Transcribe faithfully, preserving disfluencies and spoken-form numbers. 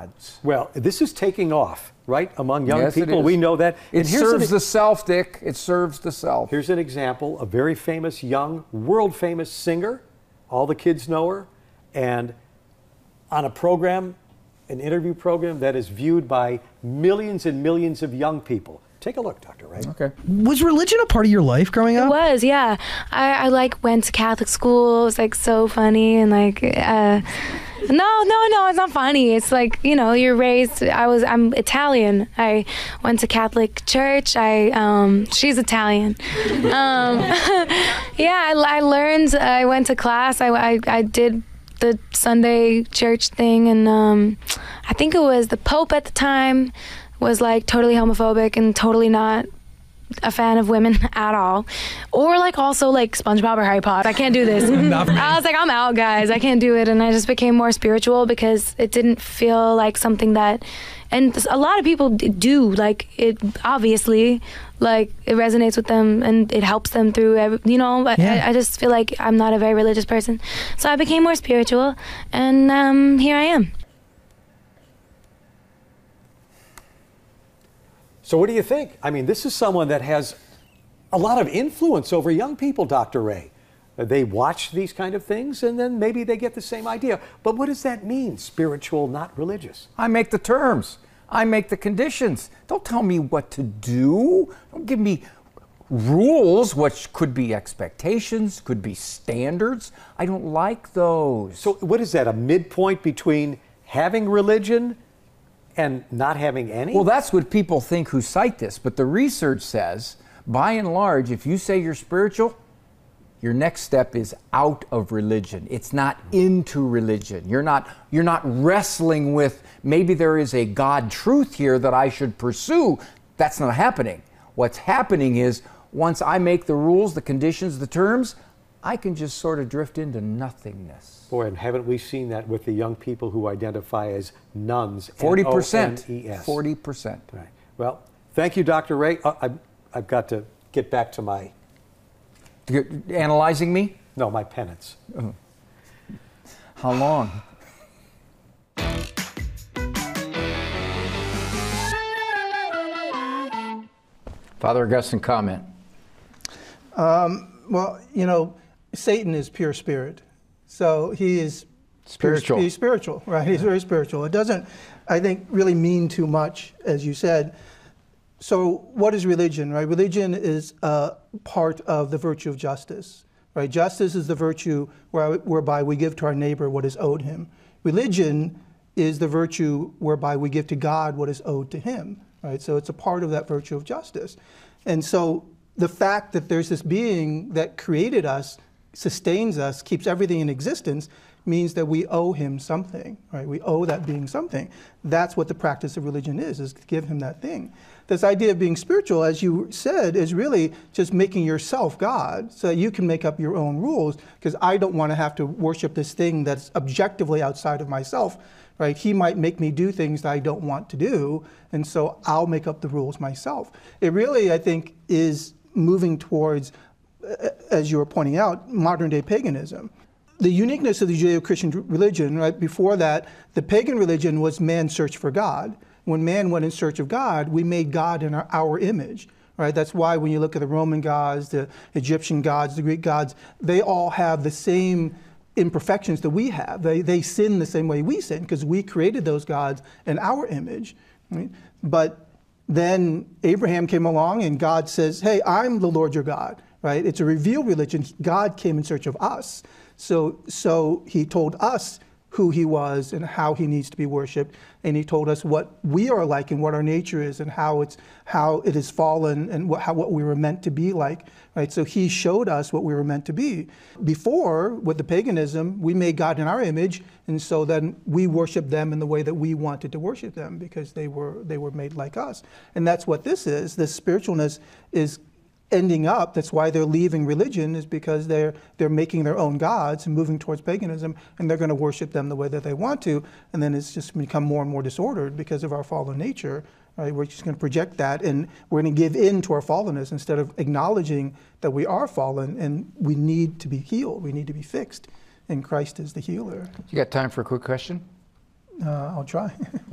gods. Well, this is taking off, right, among young Yes, it people. is. We know that. It And here's serves an- the self, Dick. It serves the self. Here's an example, a very famous, young, world-famous singer. All the kids know her. And on a program, an interview program that is viewed by millions and millions of young people. Take a look, Doctor Ray. Okay. Was religion a part of your life growing It up? was, yeah. I, I like went to Catholic school. It was like so funny and like, uh, no, no, no, it's not funny. It's like, you know, you're raised. I was, I'm Italian. I went to Catholic church. I, um, she's Italian. Um, yeah, I, I learned. I went to class. I, I, I did the Sunday church thing, and um, I think it was the Pope at the time was like totally homophobic and totally not a fan of women at all, or like also like SpongeBob or Harry Potter. I can't do this. Not for me. I was like, I'm out, guys. I can't do it, and I just became more spiritual because it didn't feel like something that, and a lot of people d- do like it. Obviously, like it resonates with them and it helps them through. Every, you know, I, Yeah. I, I just feel like I'm not a very religious person, so I became more spiritual, and um, here I am. So what do you think? I mean, this is someone that has a lot of influence over young people, Doctor Ray. Uh, They watch these kind of things, and then maybe they get the same idea. But what does that mean, spiritual, not religious? I make the terms. I make the conditions. Don't tell me what to do. Don't give me rules, which could be expectations, could be standards. I don't like those. So what is that, a midpoint between having religion and not having any? Well, that's what people think who cite this, but the research says, by and large, if you say you're spiritual, your next step is out of religion. It's not into religion. You're not you're not wrestling with maybe there is a God truth here that I should pursue. That's not happening. What's happening is once I make the rules, the conditions, the terms, I can just sort of drift into nothingness. Boy, and haven't we seen that with the young people who identify as nuns? forty percent. N O N E S. forty percent. Right. Well, thank you, Doctor Ray. Uh, I've, I've got to get back to my, You're analyzing me? no, my penance. How long? Father Augustine, comment. Well, you know, Satan is pure spirit. So he is pure- Spiritual. he's spiritual, right? He's very spiritual. It doesn't, I think, really mean too much, as you said. So what is religion, right? Religion is a part of the virtue of justice, right? Justice is the virtue where, whereby we give to our neighbor what is owed him. Religion is the virtue whereby we give to God what is owed to him, right? So it's a part of that virtue of justice. And so the fact that there's this being that created us, sustains us, keeps everything in existence, means that we owe him something, right? We owe that being something. That's what the practice of religion is, is to give him that thing. This idea of being spiritual, as you said, is really just making yourself God so that you can make up your own rules, because I don't want to have to worship this thing that's objectively outside of myself, right? He might make me do things that I don't want to do, and so I'll make up the rules myself. It really, I think, is moving towards, as you were pointing out, modern day paganism. The uniqueness of the Judeo-Christian religion, right, before that, the pagan religion was man's search for God. When man went in search of God, we made God in our, our image, right? That's why when you look at the Roman gods, the Egyptian gods, the Greek gods, they all have the same imperfections that we have. They, they sin the same way we sin because we created those gods in our image, right? But then Abraham came along and God says, hey, I'm the Lord your God, right? It's a revealed religion. God came in search of us. So, so he told us who he was and how he needs to be worshipped, and he told us what we are like and what our nature is and how it's how it has fallen and what, how, what we were meant to be like, right? So he showed us what we were meant to be. Before, with the paganism, we made God in our image, and so then we worship them in the way that we wanted to worship them because they were they were made like us. And that's what this is. This spiritualness is ending up, that's why they're leaving religion, is because they're they're making their own gods and moving towards paganism, and they're going to worship them the way that they want to, and then it's just become more and more disordered because of our fallen nature, right? We're just going to project that, and we're going to give in to our fallenness instead of acknowledging that we are fallen and we need to be healed, we need to be fixed, and Christ is the healer. You got time for a quick question? Uh, I'll try.